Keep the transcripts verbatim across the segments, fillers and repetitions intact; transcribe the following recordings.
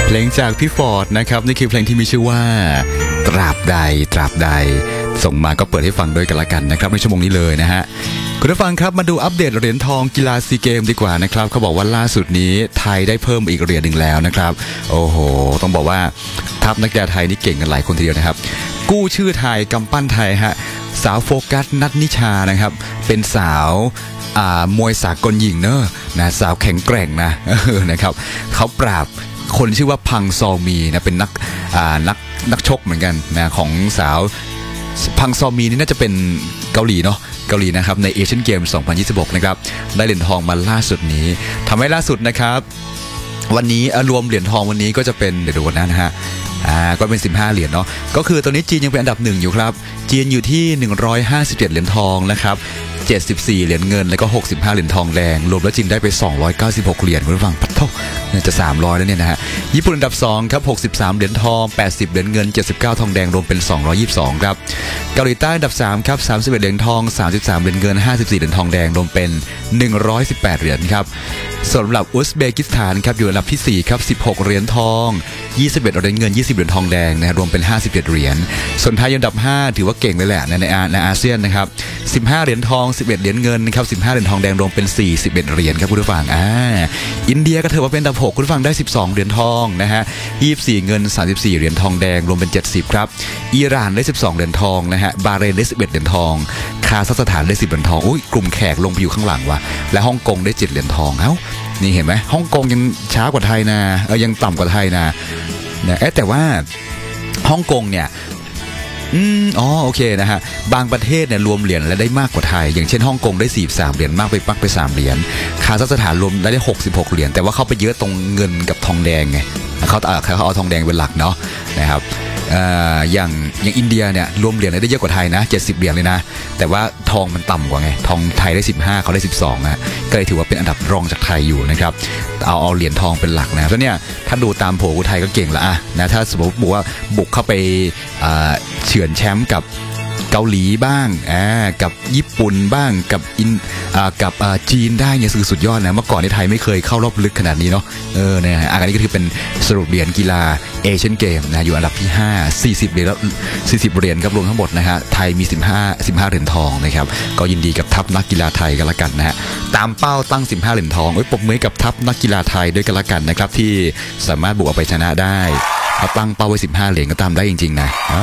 เพลงจากพี่ฟอร์ดนะครับนี่คือเพลงที่มีชื่อว่าตราบใดตราบใดส่งมาก็เปิดให้ฟังด้วยกันละกันนะครับในชั่วโมงนี้เลยนะฮะคุณผู้ฟังครับมาดูอัปเดตเหรียญทองกีฬาซีเกมดีกว่านะครับเขาบอกว่าล่าสุดนี้ไทยได้เพิ่มอีกเหรียญหนึ่งแล้วนะครับโอ้โหต้องบอกว่าทัพนักกีฬาไทยนี่เก่งกันหลายคนทีเดียวนะครับกู้ชื่อไทยกำปั้นไทยฮะสาวโฟกัสนัทนิชานะครับเป็นสาวมวยสากลหญิงเนอะนะสาวแข็งแกร่งนะนะครับเขาปราบคนชื่อว่าพังซอมีนะเป็นนักนักนักชกเหมือนกันนะของสาวพังซอมีนี่น่าจะเป็นเกาหลีเนาะเกาหลีนะครับในเอเชียนเกมสองพันยี่สิบหกนะครับได้เหรียญทองมาล่าสุดนี้ทำให้ล่าสุดนะครับวันนี้รวมเหรียญทองวันนี้ก็จะเป็นเดี๋ยวดูกันนะฮะอ่าก็เป็นสิบห้าเหรียญเนาะก็คือตอนนี้จีนยังเป็นอันดับหนึ่งอยู่ครับจีนอยู่ที่หนึ่งร้อยห้าสิบเจ็ดเหรียญทองนะครับเจ็ดสิบสี่เหรียญเงินแล้วก็หกสิบห้าเหรียญทองแดงรวมแล้วจีนได้ไปสองร้อยเก้าสิบหกเหรียญคุณผู้ฟังปัดเท่าจะสามร้อยแล้วเนี่ยนะฮะญี่ปุ่นอันดับสองครับหกสิบสามเหรียญทองแปดสิบเหรียญเงินเจ็ดสิบเก้าทองแดงรวมเป็นสองร้อยยี่สิบสองครับเกาหลีใต้อันดับสามครับสามสิบเอ็ดเหรียญทองสามสิบสามเหรียญเงินห้าสิบสี่เหรียญทองแดงรวมเป็นหนึ่งร้อยสิบแปดเหรียญครับสำหรับอุซเบกิสถานครับอยู่อันดับที่สี่ครับสิบหกเหรียญทองยี่สิบเอ็ดเหรียญเงินยี่สิบเหรียญทองแดงนะรวมเป็นห้าสิบเจ็ดเหรียญส่วนไทยอันดับห้าถือว่าเก่งเลยแหละในในอาเซียนนะครับสิบห้าเหรียญทองสิบเอ็ดเหรียญเงินนะครับสิบห้าเหรียญทองแดงรวมเป็นสี่สิบเอ็ดเหรียญครับคุณผู้ฟังอ่าอินเดียก็ถือว่าเป็นอันดับหกคุณผู้ฟังได้สิบสองเหรียญทองนะฮะยี่สิบสี่เงินสามสิบสี่เหรียญทองแดงรวมเป็นเจ็ดสิบครับอิหร่านได้สิบสองเหรียญทองนะฮะบาห์เรนได้สิบเอ็ดเหรียญทองคาซัคสถานได้สิบเหรียญทองอุ้ยกลุ่มแขกลงไปอยู่ข้างหลังว่ะและฮ่องกงได้เจ็ดเหรียญทองเอ้านี่เห็นไหมฮ่องกงยังช้ากว่าไทยนะเออยังต่ำกว่าไทยนะนะเอ๊ะแต่ว่าฮ่องกงเนี่ยอืมอ๋อโอเคนะฮะบางประเทศเนี่ยรวมเหรียญและได้มากกว่าไทยอย่างเช่นฮ่องกงได้สี่สิบสามเหรียญมากไปปักไปสามเหรียญคาซัคสถานรวมได้หกสิบหกเหรียญแต่ว่าเขาไปเยอะตรงเงินกับทองแดงไงเขาเขาเอาทองแดงเป็นหลักเนาะนะครับอย่างอย่างอินเดียเนี่ยรวมเหรียญได้เยอะกว่าไทยนะเจ็ดสิบเหรียญเลยนะแต่ว่าทองมันต่ำกว่าไงทองไทยได้สิบห้าเขาได้สิบสองนะก็เลยถือว่าเป็นอันดับรองจากไทยอยู่นะครับเอาเอาเหรียญทองเป็นหลักนะเพราะเนี่ยถ้าดูตามโผล่ไทยก็เก่งละอ่ะนะถ้าสมมติบอกว่าบุกเข้าไปเฉือนแชมป์กับเกาหลีบ้างอ่ากับญี่ปุ่นบ้างกับอินอ่ากับอ่าจีนได้เนี่ยคือสุดยอดนะเมื่อก่อนในไทยไม่เคยเข้ารอบลึกขนาดนี้เนาะเออเนี่ยอันนี้ก็คือเป็นสรุปเหรียญกีฬาเอเชียนเกมนะอยู่อันดับที่ห้า สี่สิบเหรียญแล้วสี่สิบเหรียญครับรวมทั้งหมดนะฮะไทยมีสิบห้า สิบห้าเหรียญทองนะครับก็ยินดีกับทัพนักกีฬาไทยกันละกันนะฮะตามเป้าตั้งสิบห้าเหรียญทองเอ้ยปรบมือกับทัพนักกีฬาไทยด้วยกันละกันนะครับที่สามารถบุกไปชนะได้เขาตั้งเป้าไว้สิบห้าเหรียญก็ตามได้จริงๆนะอ่า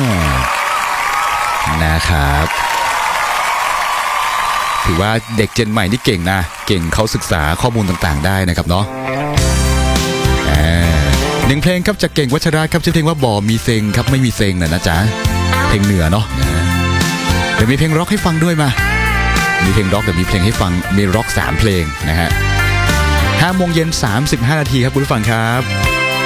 นะครับถือว่าเด็กเจนใหม่นี่เก่งนะเก่งเขาศึกษาข้อมูลต่างๆได้นะครับเนาะหนึ่งเพลงครับจากเก่งวัชระครับชื่อเพลงว่าบ่มีเซ็งครับไม่มีเซ็งนะนะจ๊ะเพลงเหนือเนาะเดี๋ยวมีเพลงร็อกให้ฟังด้วยมามีเพลงร็อกเดี๋ยวมีเพลงให้ฟังมีร็อกสามเพลงนะฮะห้าโมงเย็นสามสิบห้านาทีครับคุณผู้ฟังครับ